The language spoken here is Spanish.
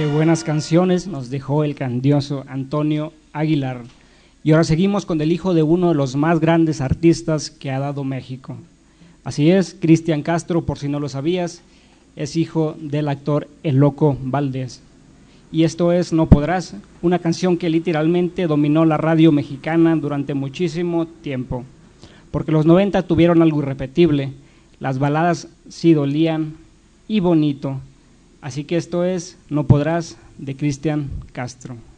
Qué buenas canciones nos dejó el grandioso Antonio Aguilar. Y ahora seguimos con el hijo de uno de los más grandes artistas que ha dado México. Así es, Cristian Castro, por si no lo sabías, es hijo del actor El Loco Valdés. Y esto es No Podrás, una canción que literalmente dominó la radio mexicana durante muchísimo tiempo. Porque los 90 tuvieron algo irrepetible, las baladas sí dolían y bonito. Así que esto es No Podrás de Cristian Castro.